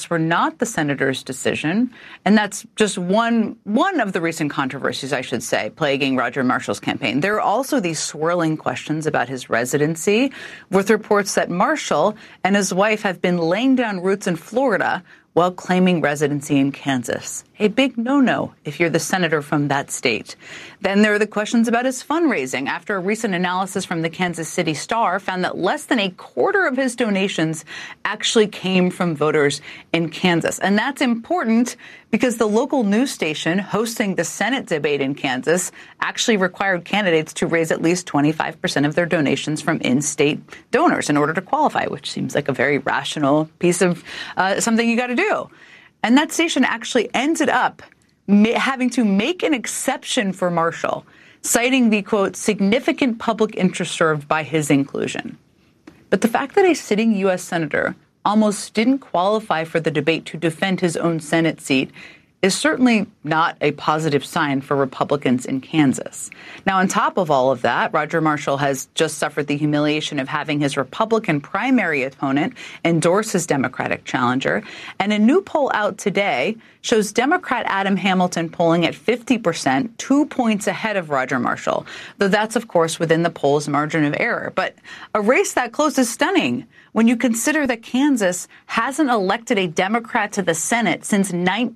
arrests were not the senator's decision. And that's just one of the recent controversies, I should say, plaguing Roger Marshall's campaign. There are also these swirling questions about his residency, with reports that Marshall and his wife have been laying down roots in Florida while claiming residency in Kansas. A big no-no if you're the senator from that state. Then there are the questions about his fundraising, after a recent analysis from the Kansas City Star found that less than a quarter of his donations actually came from voters in Kansas. And that's important because the local news station hosting the Senate debate in Kansas actually required candidates to raise at least 25% of their donations from in-state donors in order to qualify, which seems like a very rational piece of something you got to do. And that station actually ended up having to make an exception for Marshall, citing the, quote, significant public interest served by his inclusion. But the fact that a sitting U.S. senator almost didn't qualify for the debate to defend his own Senate seat is certainly not a positive sign for Republicans in Kansas. Now, on top of all of that, Roger Marshall has just suffered the humiliation of having his Republican primary opponent endorse his Democratic challenger. And a new poll out today shows Democrat Adam Hamilton polling at 50%, 2 points ahead of Roger Marshall, though that's, of course, within the poll's margin of error. But a race that close is stunning when you consider that Kansas hasn't elected a Democrat to the Senate since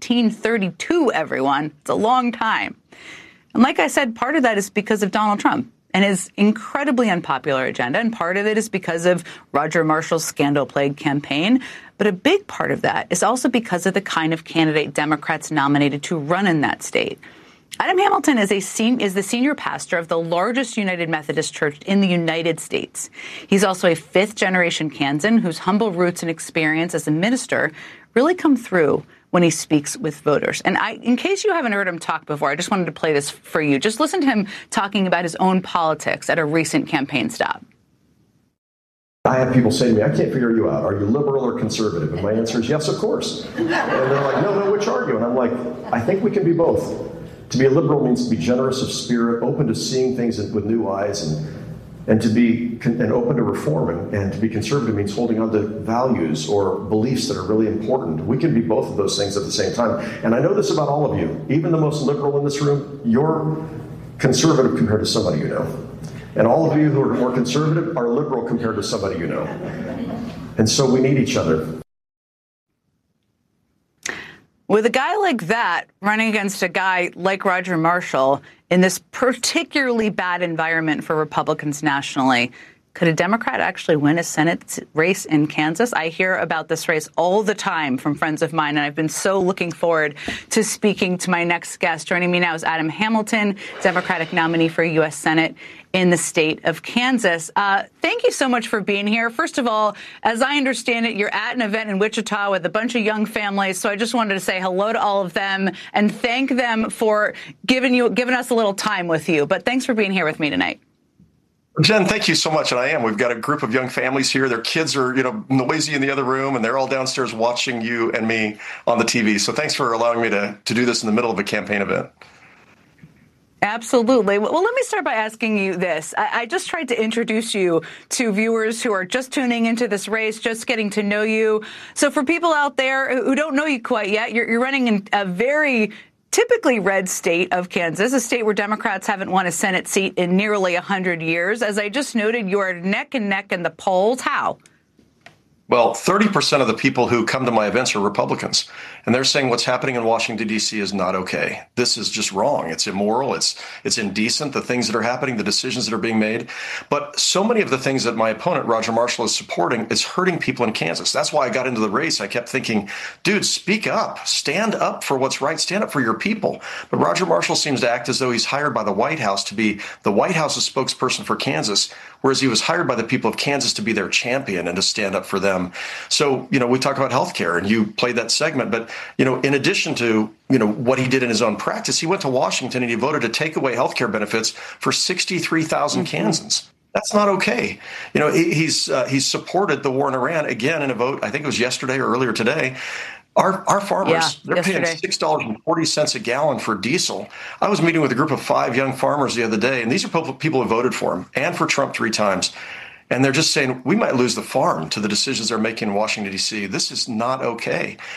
1932, everyone. It's a long time. And like I said, part of that is because of Donald Trump and his incredibly unpopular agenda, and part of it is because of Roger Marshall's scandal-plagued campaign. But a big part of that is also because of the kind of candidate Democrats nominated to run in that state. Adam Hamilton is the senior pastor of the largest United Methodist Church in the United States. He's also a fifth-generation Kansan whose humble roots and experience as a minister really come through when he speaks with voters. And in case you haven't heard him talk before, I just wanted to play this for you. Just listen to him talking about his own politics at a recent campaign stop. I have people say to me, I can't figure you out. Are you liberal or conservative? And my answer is yes, of course. And they're like, no, which are you? And I'm like, I think we can be both. To be a liberal means to be generous of spirit, open to seeing things with new eyes, and to be open to reform. And to be conservative means holding on to values or beliefs that are really important. We can be both of those things at the same time. And I know this about all of you. Even the most liberal in this room, you're conservative compared to somebody you know. And all of you who are more conservative are liberal compared to somebody you know. And so we need each other. With a guy like that running against a guy like Roger Marshall in this particularly bad environment for Republicans nationally, could a Democrat actually win a Senate race in Kansas? I hear about this race all the time from friends of mine, and I've been so looking forward to speaking to my next guest. Joining me now is Adam Hamilton, Democratic nominee for U.S. Senate in the state of Kansas. Thank you so much for being here. First of all, as I understand it, you're at an event in Wichita with a bunch of young families, so I just wanted to say hello to all of them and thank them for giving us a little time with you. But thanks for being here with me tonight. Jen, thank you so much. And I am. We've got a group of young families here. Their kids are, noisy in the other room, and they're all downstairs watching you and me on the TV. So thanks for allowing me to do this in the middle of a campaign event. Absolutely. Well, let me start by asking you this. I just tried to introduce you to viewers who are just tuning into this race, just getting to know you. So for people out there who don't know you quite yet, you're running in a very typically red state of Kansas, a state where Democrats haven't won a Senate seat in nearly 100 years. As I just noted, you are neck and neck in the polls. How? Well, 30% of the people who come to my events are Republicans, and they're saying what's happening in Washington, D.C. is not okay. This is just wrong. It's immoral. It's indecent, the things that are happening, the decisions that are being made. But so many of the things that my opponent, Roger Marshall, is supporting is hurting people in Kansas. That's why I got into the race. I kept thinking, dude, speak up. Stand up for what's right. Stand up for your people. But Roger Marshall seems to act as though he's hired by the White House to be the White House's spokesperson for Kansas, whereas he was hired by the people of Kansas to be their champion and to stand up for them. So, we talk about health care, and you played that segment. But, in addition to, what he did in his own practice, he went to Washington and he voted to take away health care benefits for 63,000 Kansans. That's not okay. He's supported the war in Iran again in a vote. I think it was yesterday or earlier today. Our farmers, they're paying $6.40 a gallon for diesel. I was meeting with a group of 5 young farmers the other day, and these are people who voted for him and for Trump 3 times. And they're just saying, we might lose the farm to the decisions they're making in Washington, D.C. This is not okay.